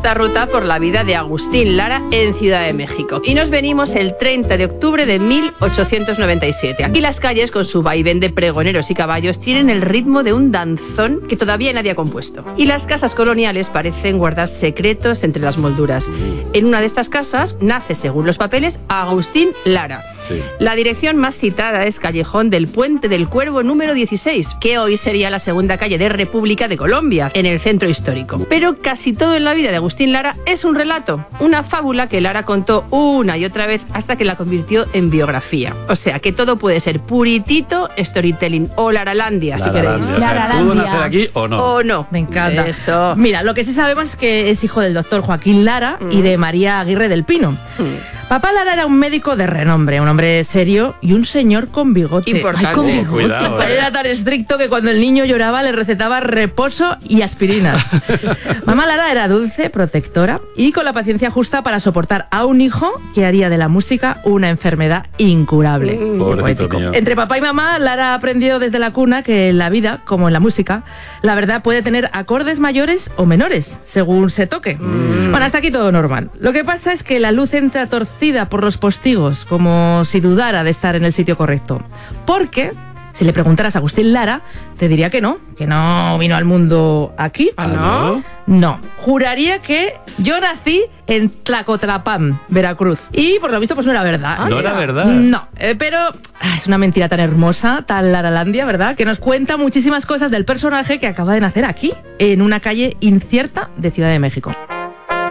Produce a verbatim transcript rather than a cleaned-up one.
esta ruta por la vida de Agustín Lara en Ciudad de México. Y nos venimos el treinta de octubre de mil ochocientos noventa y siete. Aquí las calles, con su vaivén de pregoneros y caballos, tienen el ritmo de un danzón que todavía nadie ha compuesto. Y las casas coloniales parecen guardar secretos entre las molduras. En una de estas casas nace, según los papeles, Agustín Lara. Sí. La dirección más citada es Callejón del Puente del Cuervo número dieciséis, que hoy sería la segunda calle de República de Colombia, en el centro histórico. Pero casi todo en la vida de Agustín Lara es un relato, una fábula que Lara contó una y otra vez hasta que la convirtió en biografía. O sea, que todo puede ser puritito storytelling o Laralandia, si queréis. O sea, ¿pudo nacer aquí o no? O no. Me encanta. Eso. Mira, lo que sí sabemos es que es hijo del doctor Joaquín Lara mm. y de María Aguirre del Pino. Mm. Papá Lara era un médico de renombre, un hombre serio y un señor con bigote. Importante. Ay, con bigote. Cuidado, eh. Era tan estricto que cuando el niño lloraba le recetaba reposo y aspirinas. Mamá Lara era dulce, protectora y con la paciencia justa para soportar a un hijo que haría de la música una enfermedad incurable. Mm. Pobrecito mío. Entre papá y mamá, Lara aprendió desde la cuna que en la vida, como en la música, la verdad puede tener acordes mayores o menores, según se toque. Mm. Bueno, hasta aquí todo normal. Lo que pasa es que la luz entra torcida por los postigos, como si dudara de estar en el sitio correcto. Porque, si le preguntaras a Agustín Lara, te diría que no, que no vino al mundo aquí. ¿Ah, no? No, juraría que yo nací en Tlacotlapán, Veracruz. Y por lo visto pues no era verdad. ¿No era verdad? No, eh, pero ah, es una mentira tan hermosa, tan Laralandia, ¿verdad? Que nos cuenta muchísimas cosas del personaje que acaba de nacer aquí, en una calle incierta de Ciudad de México.